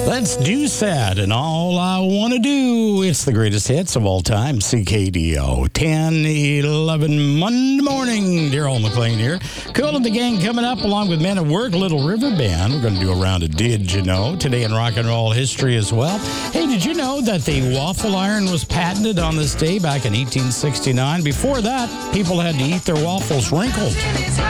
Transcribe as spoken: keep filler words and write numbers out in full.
Let's do sad and all I want to do. It's the greatest hits of all time. C K D O, ten eleven Monday morning. Daryl McLean here. Cool and the gang coming up along with Men at Work, Little River Band. We're going to do a round of Did You Know today in rock and roll history as well. Hey, did you know that the waffle iron was patented on this day back in eighteen sixty-nine? Before that, people had to eat their waffles wrinkled.